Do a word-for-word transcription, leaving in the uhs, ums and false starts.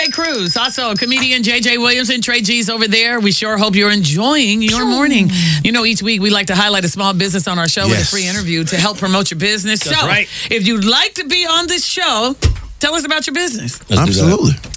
Hey, Cruz, also comedian J J Williamson, Trey G's over there. We sure hope you're enjoying your morning. You know, each week we like to highlight a small business on our show yes. with a free interview to help promote your business. That's so, right. if you'd like to be on this show, tell us about your business. Let's Absolutely.